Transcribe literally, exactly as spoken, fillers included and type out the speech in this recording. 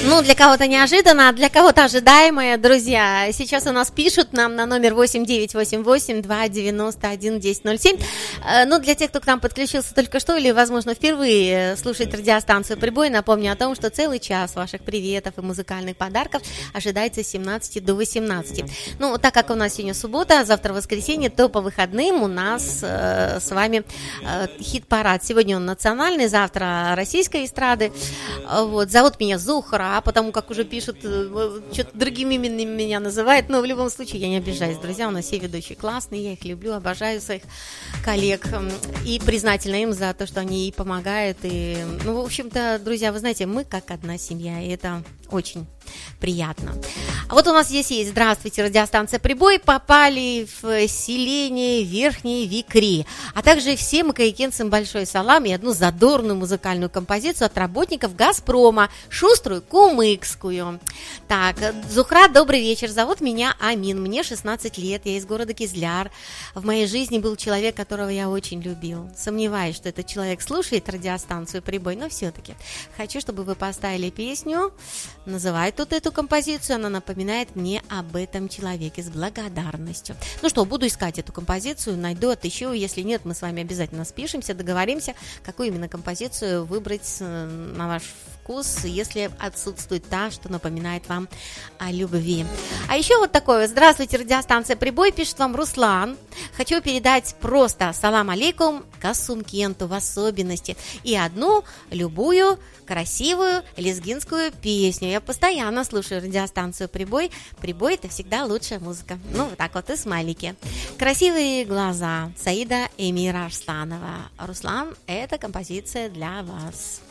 Ну, для кого-то неожиданно, а для кого-то ожидаемое, друзья. Сейчас у нас пишут нам на номер восемь девять восемь восемь два девяносто один десять ноль семь. Ну, для тех, кто к нам подключился только что или, возможно, впервые слушает радиостанцию «Прибой», напомню о том, что целый час ваших приветов и музыкальных подарков ожидается с семнадцати до восемнадцати. Ну, так как у нас сегодня суббота, завтра воскресенье, то по выходным у нас э, с вами э, хит-парад. Сегодня он национальный, завтра российской эстрады. Вот, зовут меня Зухра, а потому как уже пишут, что-то другими именами меня называют, но в любом случае я не обижаюсь, друзья, у нас все ведущие классные, я их люблю, обожаю своих коллег и признательна им за то, что они и помогают, и, ну, в общем-то, друзья, вы знаете, мы как одна семья, и это очень приятно. А вот у нас здесь есть, здравствуйте, радиостанция «Прибой», попали в селение Верхние Викри, а также всем макаикенцам большой салам и одну задорную музыкальную композицию от работников «Газпрома», шуструю кумыкскую. Так, Зухра, добрый вечер, зовут меня Амин, мне шестнадцать лет, я из города Кизляр. В моей жизни был человек, которого я очень любил. Сомневаюсь, что этот человек слушает радиостанцию «Прибой», но все-таки хочу, чтобы вы поставили песню. Называет тут эту композицию, она напоминает мне об этом человеке с благодарностью. Ну что, буду искать эту композицию, найду, отыщу, если нет, мы с вами обязательно спишемся, договоримся, какую именно композицию выбрать на ваш вкус, если отсутствует та, что напоминает вам о любви. А еще вот такое. Здравствуйте, радиостанция «Прибой», пишет вам Руслан. Хочу передать просто салам алейкум Касумкенту в особенности и одну любую красивую лезгинскую песню. Я постоянно слушаю радиостанцию «Прибой». «Прибой» — это всегда лучшая музыка. Ну, вот так вот и смайлики. «Красивые глаза» Саида Эмира Арсланова. Руслан, эта композиция для вас.